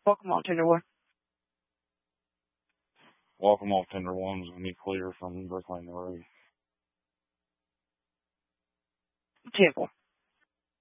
Welcome on, Tender One. Welcome all Tender Ones. We need clear from Brooklyn Road. Temple.